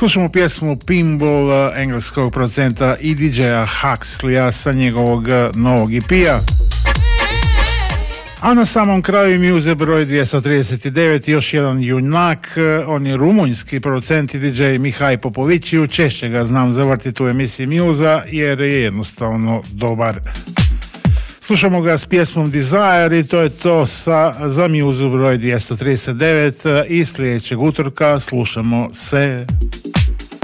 Slušamo pjesmu Pinball engleskog producenta i DJ-a Huxleya sa njegovog novog EP-a. A na samom kraju Muse broj 239, još jedan junak, on je rumunjski producent i DJ Mihaj Popovićiju, češće ga znam zavrtiti u emisiji Musa jer je jednostavno dobar. Slušamo ga s pjesmom Desire i to je to za Muse broj 239 i sljedećeg utorka slušamo se.